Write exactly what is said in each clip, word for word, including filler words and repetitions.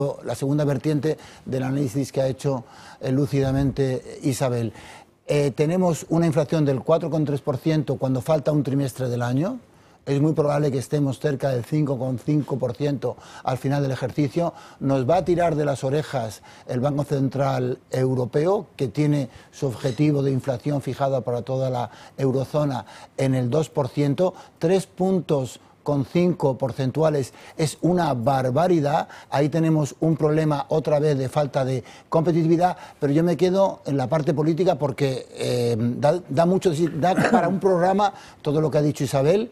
la segunda vertiente del análisis que ha hecho eh, lúcidamente Isabel. Eh, tenemos una inflación del cuatro coma tres por ciento cuando falta un trimestre del año. Es muy probable que estemos cerca del cinco coma cinco por ciento al final del ejercicio. Nos va a tirar de las orejas el Banco Central Europeo, que tiene su objetivo de inflación fijada para toda la eurozona en el dos por ciento, tres puntos con cinco porcentuales es una barbaridad. Ahí tenemos un problema otra vez de falta de competitividad, pero yo me quedo en la parte política porque eh, da, da mucho, da para un programa todo lo que ha dicho Isabel.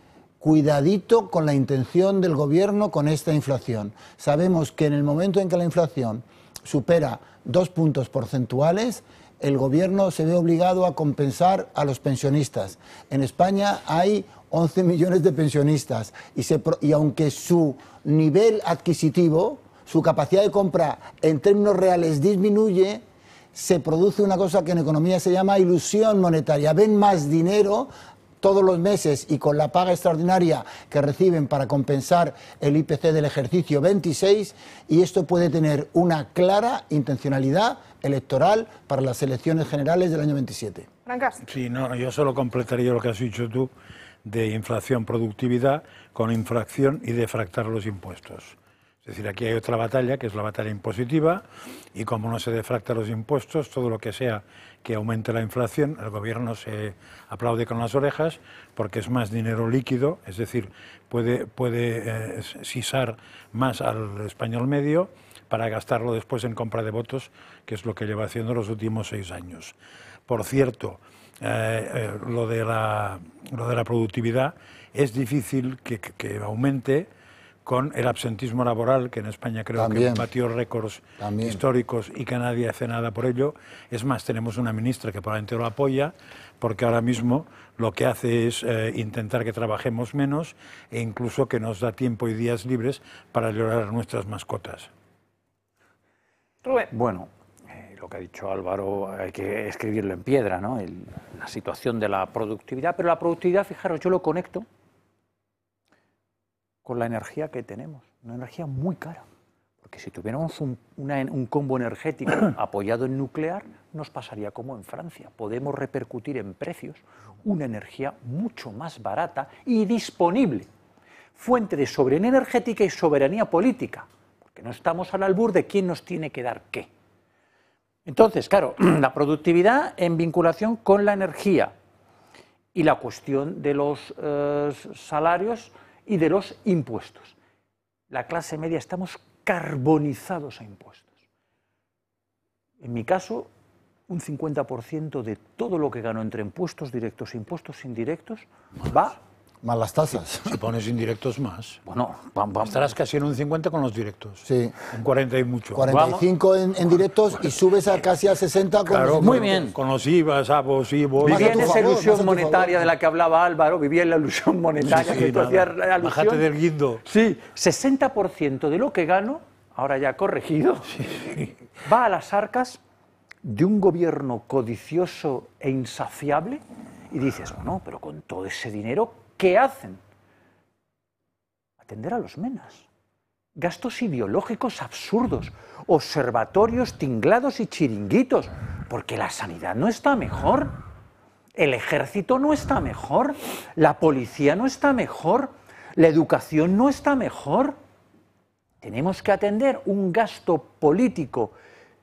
Cuidadito con la intención del gobierno con esta inflación. Sabemos que en el momento en que la inflación supera dos puntos porcentuales, el gobierno se ve obligado a compensar a los pensionistas. En España hay once millones de pensionistas y, se, y aunque su nivel adquisitivo, su capacidad de compra en términos reales disminuye, se produce una cosa que en economía se llama ilusión monetaria. Ven más dinero todos los meses y con la paga extraordinaria que reciben para compensar el I P C del ejercicio veintiséis, y esto puede tener una clara intencionalidad electoral para las elecciones generales del año veintisiete. Francas. Sí, no, yo solo completaría lo que has dicho tú de inflación, productividad, con inflación y defractar los impuestos. Es decir, aquí hay otra batalla, que es la batalla impositiva, y como no se defracta los impuestos, todo lo que sea que aumente la inflación, el gobierno se aplaude con las orejas, porque es más dinero líquido, es decir, puede, puede eh, sisar más al español medio para gastarlo después en compra de votos, que es lo que lleva haciendo los últimos seis años. Por cierto, eh, eh, lo, de la, lo de la productividad es difícil que, que, que aumente con el absentismo laboral, que en España creo También. que batió récords También. históricos y que nadie hace nada por ello. Es más, tenemos una ministra que probablemente lo apoya, porque ahora mismo lo que hace es eh, intentar que trabajemos menos e incluso que nos da tiempo y días libres para llorar a nuestras mascotas. Rubén. Bueno, eh, lo que ha dicho Álvaro hay que escribirlo en piedra, ¿no? El, la situación de la productividad, pero la productividad, fijaros, yo lo conecto con la energía que tenemos, una energía muy cara, porque si tuviéramos un, una, un combo energético apoyado en nuclear, nos pasaría como en Francia. Podemos repercutir en precios una energía mucho más barata y disponible, fuente de soberanía energética y soberanía política, porque no estamos al albur de quién nos tiene que dar qué. Entonces, claro, la productividad en vinculación con la energía y la cuestión de los eh, salarios y de los impuestos. La clase media estamos carbonizados a impuestos. En mi caso, un cincuenta por ciento de todo lo que gano entre impuestos directos e impuestos indirectos va... Más las tasas. Si pones indirectos más. Bueno, vamos. Estarás casi en un cincuenta con los directos. Sí. En cuarenta y mucho. cuarenta y cinco en, en directos y subes a casi a sesenta con claro, los... Muy con, bien. Con los I V As, A B O S, I V O. Vivía en esa favor, ilusión monetaria de la que hablaba Álvaro, vivía en la ilusión monetaria Sí, que sí, tú hacías nada. alusión. Bájate del guindo. Sí, sesenta por ciento de lo que gano, ahora ya corregido, Sí. va a las arcas de un gobierno codicioso e insaciable, y dices, bueno, pero con todo ese dinero, ¿qué hacen? Atender a los menas. Gastos ideológicos absurdos, observatorios tinglados y chiringuitos, porque la sanidad no está mejor, el ejército no está mejor, la policía no está mejor, la educación no está mejor. Tenemos que atender un gasto político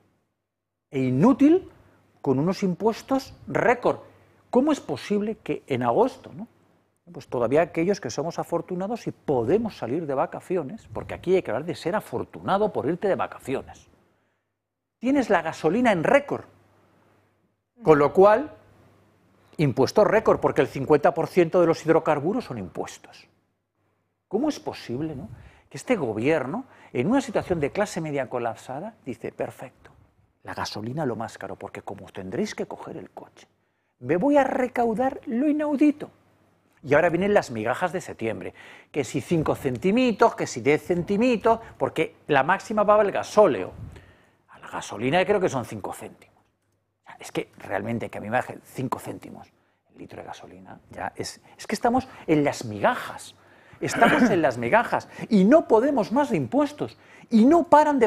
e inútil con unos impuestos récord. ¿Cómo es posible que en agosto, ¿no? Pues todavía aquellos que somos afortunados y podemos salir de vacaciones, porque aquí hay que hablar de ser afortunado por irte de vacaciones, tienes la gasolina en récord, con lo cual, impuestos récord, porque el cincuenta por ciento de los hidrocarburos son impuestos. ¿Cómo es posible, ¿no?, que este gobierno, en una situación de clase media colapsada, dice, perfecto, la gasolina lo más caro, porque como tendréis que coger el coche, me voy a recaudar lo inaudito? Y ahora vienen las migajas de septiembre, que si cinco centimitos, que si diez centimitos, porque la máxima va al gasóleo. A la gasolina creo que son cinco céntimos. Es que realmente que a mí me baje cinco céntimos el litro de gasolina, ya es, es que estamos en las migajas. Estamos en las migajas y no podemos más de impuestos y no paran de